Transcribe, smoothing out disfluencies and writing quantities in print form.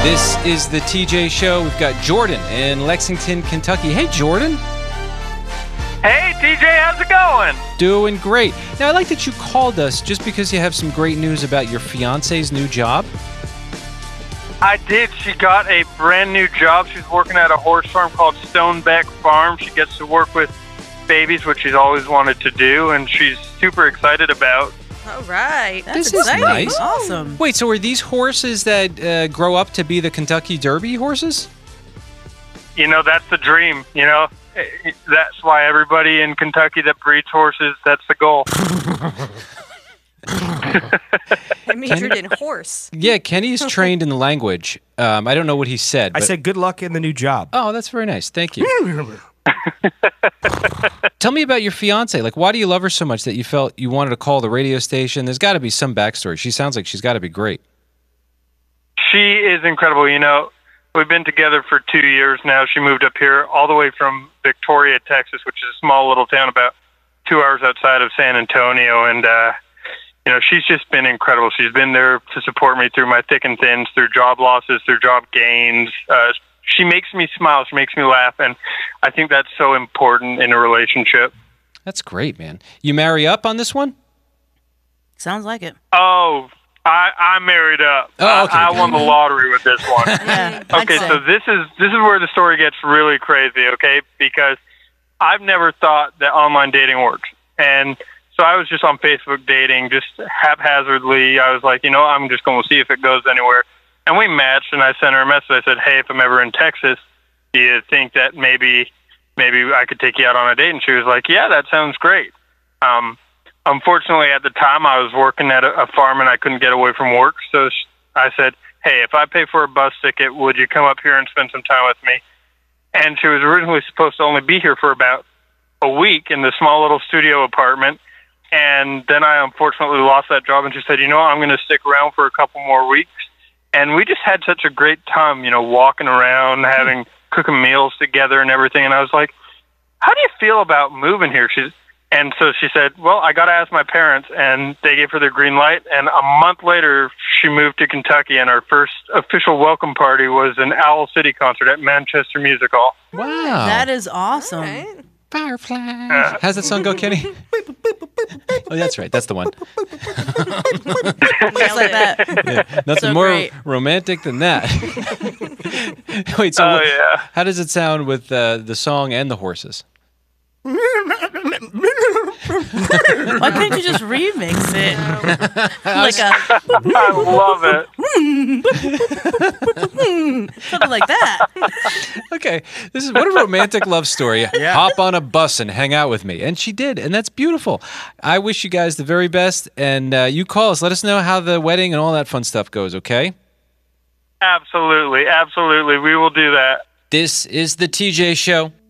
This is the TJ Show. We've got Jordan in Lexington, Kentucky. Hey, Jordan. Hey, TJ, how's it going? Doing great. Now, I like that you called us just because you have some great news about your fiance's new job. I did. She got a brand new job. She's working at a horse farm called Stonebeck Farm. She gets to work with babies, which she's always wanted to do, and she's super excited about. All right. This is nice. Awesome. Wait, so are these horses that grow up to be the Kentucky Derby horses? You know, that's the dream, you know. That's why everybody in Kentucky that breeds horses, that's the goal. I majored in horse. Yeah, Kenny's trained in the language. I don't know what he said. I said good luck in the new job. Oh, that's very nice. Thank you. Tell me about your fiance. Like, why do you love her so much that you felt you wanted to call the radio station? There's got to be some backstory. She sounds like she's got to be great. She is incredible. You know, we've been together for 2 years now. She moved up here all the way from Victoria, Texas, which is a small little town about 2 hours outside of San Antonio. And, you know, she's just been incredible. She's been there to support me through my thick and thins, through job losses, through job gains. She makes me smile. She makes me laugh. And I think that's so important in a relationship. That's great, man. You marry up on this one? Sounds like it. Oh, I married up. Oh, okay. I won the lottery with this one. Yeah, Okay, so this is where the story gets really crazy, okay? Because I've never thought that online dating works. And so I was just on Facebook dating, just haphazardly. I was like, you know, I'm just going to see if it goes anywhere. And we matched, and I sent her a message. I said, hey, if I'm ever in Texas, do you think that maybe I could take you out on a date? And she was like, yeah, that sounds great. Unfortunately, at the time, I was working at a farm, and I couldn't get away from work. So I said, hey, if I pay for a bus ticket, would you come up here and spend some time with me? And she was originally supposed to only be here for about a week in the small little studio apartment. And then I unfortunately lost that job, and she said, you know, I'm going to stick around for a couple more weeks. And we just had such a great time, you know, walking around, cooking meals together and everything. And I was like, how do you feel about moving here? And so she said, well, I got to ask my parents, and they gave her their green light. And a month later, she moved to Kentucky, and our first official welcome party was an Owl City concert at Manchester Music Hall. Wow. That is awesome. Right. Firefly. How's that song go, Kenny? Oh, that's right. That's the one. Just like that. Yeah, nothing So more great. romantic than that. Wait, so yeah. how does it sound with the song and the horses? Why can't you just remix it? Like I love it. something like that. Okay, this is what a romantic love story. Yeah. Hop on a bus and hang out with me. And she did, and that's beautiful. I wish you guys the very best, and you call us. Let us know how the wedding and all that fun stuff goes, okay? Absolutely, absolutely. We will do that. This is the TJ Show.